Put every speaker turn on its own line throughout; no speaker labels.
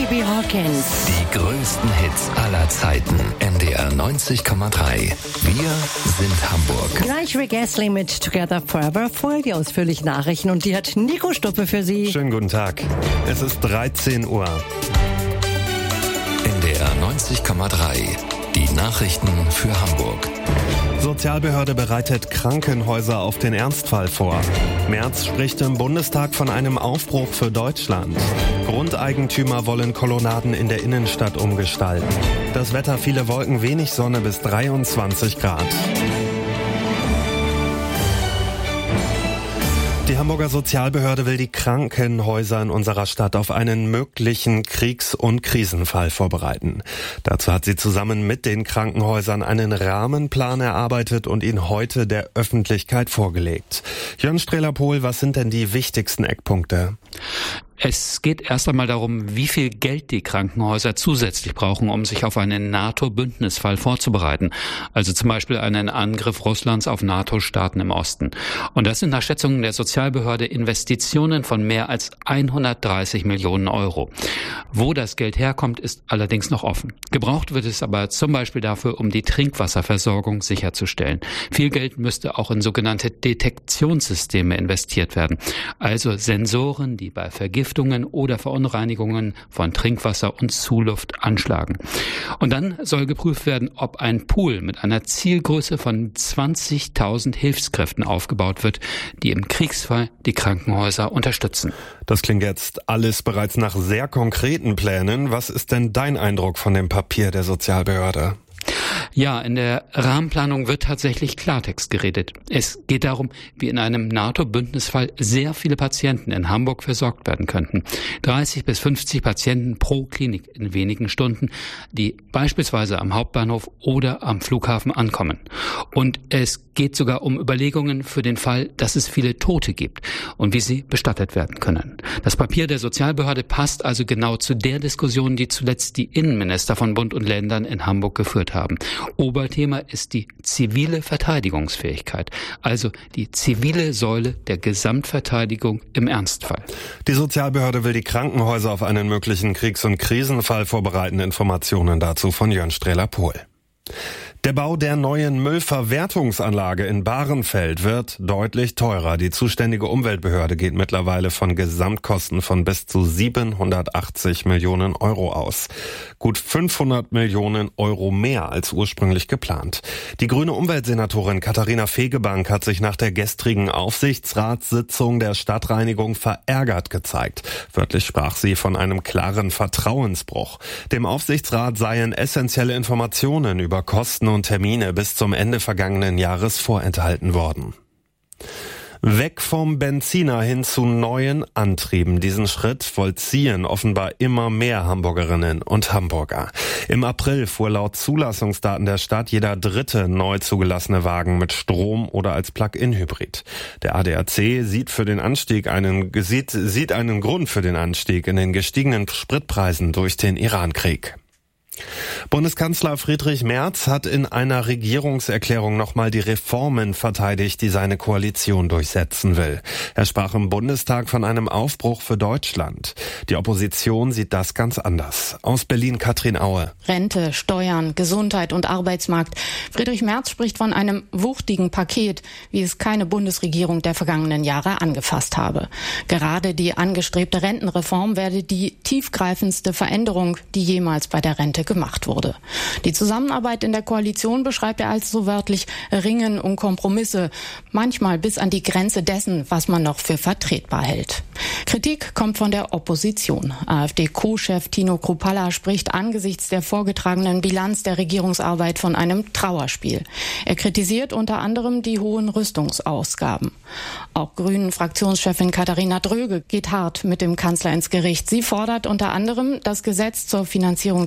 Phoebe Hawkins.
Die größten Hits aller Zeiten. NDR 90,3. Wir sind Hamburg.
Gleich Rick Astley mit Together Forever. Vorher die ausführlichen Nachrichten und die hat Nico Stuppe für Sie.
Schönen guten Tag. Es ist 13 Uhr.
NDR 90,3. Die Nachrichten für Hamburg.
Sozialbehörde bereitet Krankenhäuser auf den Ernstfall vor. Merz spricht im Bundestag von einem Aufbruch für Deutschland. Grundeigentümer wollen Kolonnaden in der Innenstadt umgestalten. Das Wetter: viele Wolken, wenig Sonne bis 23 Grad. Die Hamburger Sozialbehörde will die Krankenhäuser in unserer Stadt auf einen möglichen Kriegs- und Krisenfall vorbereiten. Dazu hat sie zusammen mit den Krankenhäusern einen Rahmenplan erarbeitet und ihn heute der Öffentlichkeit vorgelegt. Jörn Strehler-Pohl, was sind denn die wichtigsten Eckpunkte?
Es geht erst einmal darum, wie viel Geld die Krankenhäuser zusätzlich brauchen, um sich auf einen NATO-Bündnisfall vorzubereiten. Also zum Beispiel einen Angriff Russlands auf NATO-Staaten im Osten. Und das sind nach Schätzungen der Sozialbehörde Investitionen von mehr als 130 Millionen Euro. Wo das Geld herkommt, ist allerdings noch offen. Gebraucht wird es aber zum Beispiel dafür, um die Trinkwasserversorgung sicherzustellen. Viel Geld müsste auch in sogenannte Detektionssysteme investiert werden. Also Sensoren, die bei Vergiftungen oder Verunreinigungen von Trinkwasser und Zuluft anschlagen. Und dann soll geprüft werden, ob ein Pool mit einer Zielgröße von 20.000 Hilfskräften aufgebaut wird, die im Kriegsfall die Krankenhäuser unterstützen.
Das klingt jetzt alles bereits nach sehr konkreten Plänen. Was ist denn dein Eindruck von dem Papier der Sozialbehörde?
Ja, in der Rahmenplanung wird tatsächlich Klartext geredet. Es geht darum, wie in einem NATO-Bündnisfall sehr viele Patienten in Hamburg versorgt werden könnten. 30 bis 50 Patienten pro Klinik in wenigen Stunden, die beispielsweise am Hauptbahnhof oder am Flughafen ankommen. Und es geht sogar um Überlegungen für den Fall, dass es viele Tote gibt und wie sie bestattet werden können. Das Papier der Sozialbehörde passt also genau zu der Diskussion, die zuletzt die Innenminister von Bund und Ländern in Hamburg geführt haben. Oberthema ist die zivile Verteidigungsfähigkeit, also die zivile Säule der Gesamtverteidigung im Ernstfall.
Die Sozialbehörde will die Krankenhäuser auf einen möglichen Kriegs- und Krisenfall vorbereiten. Informationen dazu von Jörn Strehler-Pohl. Der Bau der neuen Müllverwertungsanlage in Bahrenfeld wird deutlich teurer. Die zuständige Umweltbehörde geht mittlerweile von Gesamtkosten von bis zu 780 Millionen Euro aus. Gut 500 Millionen Euro mehr als ursprünglich geplant. Die grüne Umweltsenatorin Katharina Fegebank hat sich nach der gestrigen Aufsichtsratssitzung der Stadtreinigung verärgert gezeigt. Wörtlich sprach sie von einem klaren Vertrauensbruch. Dem Aufsichtsrat seien essentielle Informationen über Kosten und Termine bis zum Ende vergangenen Jahres vorenthalten worden. Weg vom Benziner hin zu neuen Antrieben. Diesen Schritt vollziehen offenbar immer mehr Hamburgerinnen und Hamburger. Im April fuhr laut Zulassungsdaten der Stadt jeder dritte neu zugelassene Wagen mit Strom oder als Plug-in-Hybrid. Der ADAC sieht einen Grund für den Anstieg in den gestiegenen Spritpreisen durch den Irankrieg. Bundeskanzler Friedrich Merz hat in einer Regierungserklärung nochmal die Reformen verteidigt, die seine Koalition durchsetzen will. Er sprach im Bundestag von einem Aufbruch für Deutschland. Die Opposition sieht das ganz anders. Aus Berlin Katrin Aue.
Rente, Steuern, Gesundheit und Arbeitsmarkt. Friedrich Merz spricht von einem wuchtigen Paket, wie es keine Bundesregierung der vergangenen Jahre angefasst habe. Gerade die angestrebte Rentenreform werde die tiefgreifendste Veränderung, die jemals bei der Rente gemacht wurde. Die Zusammenarbeit in der Koalition beschreibt er als so wörtlich Ringen um Kompromisse, manchmal bis an die Grenze dessen, was man noch für vertretbar hält. Kritik kommt von der Opposition. AfD-Co-Chef Tino Kruppalla spricht angesichts der vorgetragenen Bilanz der Regierungsarbeit von einem Trauerspiel. Er kritisiert unter anderem die hohen Rüstungsausgaben. Auch Grünen-Fraktionschefin Katharina Dröge geht hart mit dem Kanzler ins Gericht. Sie fordert unter anderem, das Gesetz zur Finanzierung der gesetzlichen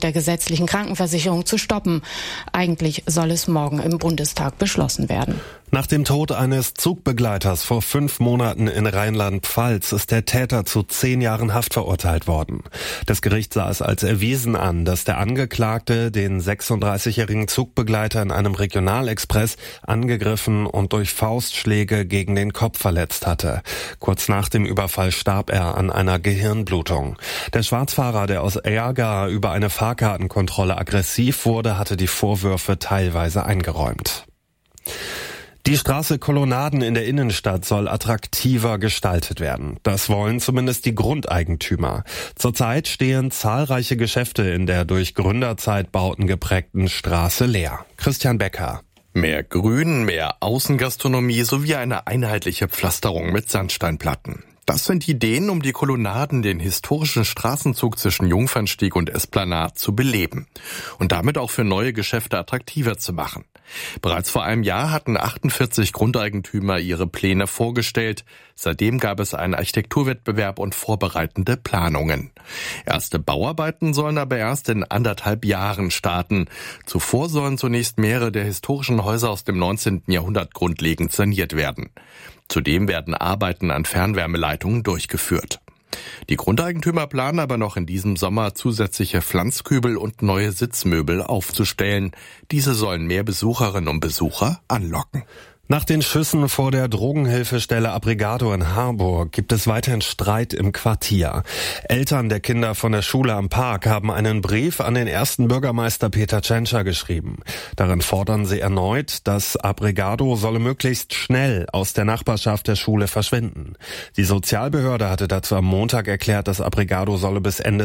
gesetzlichen Krankenversicherung zu stoppen. Eigentlich soll es morgen im Bundestag beschlossen werden.
Nach dem Tod eines Zugbegleiters vor 5 Monaten in Rheinland-Pfalz ist der Täter zu 10 Jahren Haft verurteilt worden. Das Gericht sah es als erwiesen an, dass der Angeklagte den 36-jährigen Zugbegleiter in einem Regionalexpress angegriffen und durch Faustschläge gegen den Kopf verletzt hatte. Kurz nach dem Überfall starb er an einer Gehirnblutung. Der Schwarzfahrer, der aus Ärger über eine Fahrkartenkontrolle aggressiv wurde, hatte die Vorwürfe teilweise eingeräumt. Die Straße Kolonnaden in der Innenstadt soll attraktiver gestaltet werden. Das wollen zumindest die Grundeigentümer. Zurzeit stehen zahlreiche Geschäfte in der durch Gründerzeitbauten geprägten Straße leer. Christian Becker.
Mehr Grün, mehr Außengastronomie sowie eine einheitliche Pflasterung mit Sandsteinplatten. Das sind Ideen, um die Kolonnaden, den historischen Straßenzug zwischen Jungfernstieg und Esplanade zu beleben und damit auch für neue Geschäfte attraktiver zu machen. Bereits vor einem Jahr hatten 48 Grundeigentümer ihre Pläne vorgestellt. Seitdem gab es einen Architekturwettbewerb und vorbereitende Planungen. Erste Bauarbeiten sollen aber erst in 1,5 Jahren starten. Zuvor sollen zunächst mehrere der historischen Häuser aus dem 19. Jahrhundert grundlegend saniert werden. Zudem werden Arbeiten an Fernwärmeleitungen durchgeführt. Die Grundeigentümer planen aber noch in diesem Sommer zusätzliche Pflanzkübel und neue Sitzmöbel aufzustellen. Diese sollen mehr Besucherinnen und Besucher anlocken.
Nach den Schüssen vor der Drogenhilfestelle Abrigado in Harburg gibt es weiterhin Streit im Quartier. Eltern der Kinder von der Schule am Park haben einen Brief an den ersten Bürgermeister Peter Tschentscher geschrieben. Darin fordern sie erneut, dass Abrigado solle möglichst schnell aus der Nachbarschaft der Schule verschwinden. Die Sozialbehörde hatte dazu am Montag erklärt, dass Abrigado solle bis Ende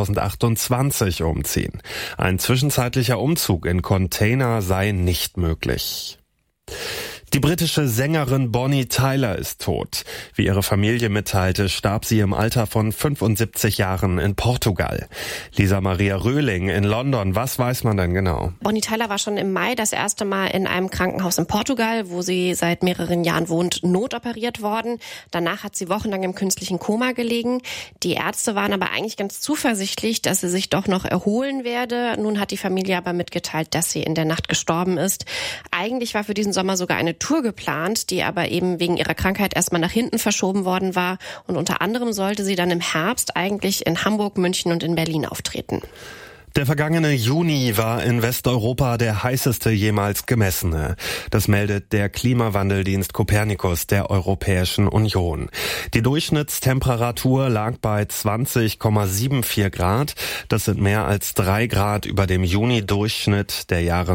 2028 umziehen. Ein zwischenzeitlicher Umzug in Container sei nicht möglich. Die britische Sängerin Bonnie Tyler ist tot. Wie ihre Familie mitteilte, starb sie im Alter von 75 Jahren in Portugal. Lisa Maria Röhling in London, was weiß man denn genau?
Bonnie Tyler war schon im Mai das erste Mal in einem Krankenhaus in Portugal, wo sie seit mehreren Jahren wohnt, notoperiert worden. Danach hat sie wochenlang im künstlichen Koma gelegen. Die Ärzte waren aber eigentlich ganz zuversichtlich, dass sie sich doch noch erholen werde. Nun hat die Familie aber mitgeteilt, dass sie in der Nacht gestorben ist. Eigentlich war für diesen Sommer sogar eine Tour geplant, die aber eben wegen ihrer Krankheit erstmal nach hinten verschoben worden war. Und unter anderem sollte sie dann im Herbst eigentlich in Hamburg, München und in Berlin auftreten.
Der vergangene Juni war in Westeuropa der heißeste jemals gemessene. Das meldet der Klimawandeldienst Copernicus der Europäischen Union. Die Durchschnittstemperatur lag bei 20,74 Grad. Das sind mehr als 3 Grad über dem Juni-Durchschnitt der Jahre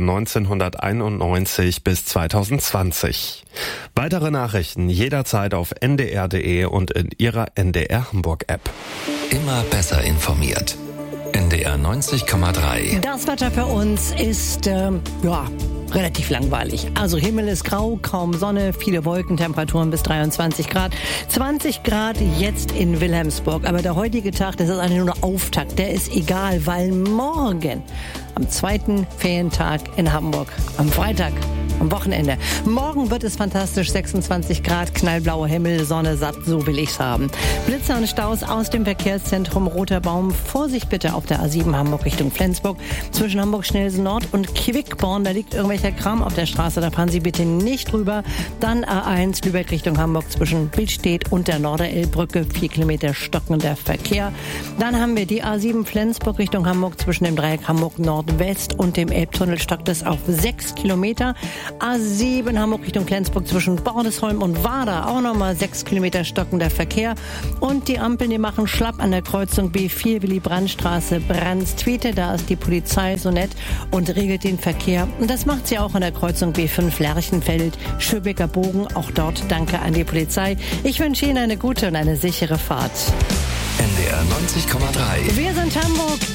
1991 bis 2020. Weitere Nachrichten jederzeit auf ndr.de und in Ihrer NDR Hamburg-App.
Immer besser informiert. NDR 90,3.
Das Wetter für uns ist, relativ langweilig. Also Himmel ist grau, kaum Sonne, viele Wolken, Temperaturen bis 23 Grad. 20 Grad jetzt in Wilhelmsburg. Aber der heutige Tag, das ist eigentlich nur ein Auftakt. Der ist egal, weil morgen, am 2. Ferientag in Hamburg, am Freitag, am Wochenende. Morgen wird es fantastisch, 26 Grad, knallblauer Himmel, Sonne satt, so will ich's haben. Blitze und Staus aus dem Verkehrszentrum Roter Baum. Vorsicht bitte auf der A7 Hamburg Richtung Flensburg. Zwischen Hamburg-Schnellsen Nord und Quickborn, da liegt irgendwelcher Kram auf der Straße, da fahren Sie bitte nicht rüber. Dann A1 Lübeck Richtung Hamburg zwischen Billstedt und der Norderelbbrücke, 4 Kilometer stockender Verkehr. Dann haben wir die A7 Flensburg Richtung Hamburg zwischen dem Dreieck Hamburg Nordwest und dem Elbtunnel stockt es auf 6 Kilometer. A7 Hamburg Richtung Flensburg zwischen Bordesholm und Warda, auch nochmal 6 Kilometer stockender Verkehr. Und die Ampeln, die machen schlapp an der Kreuzung B4 Willy-Brandt-Straße Brandstwete. Da ist die Polizei so nett und regelt den Verkehr. Und das macht sie auch an der Kreuzung B5 Lerchenfeld, Schöbecker Bogen. Auch dort danke an die Polizei. Ich wünsche Ihnen eine gute und eine sichere Fahrt.
NDR 90,3.
Wir sind Hamburg.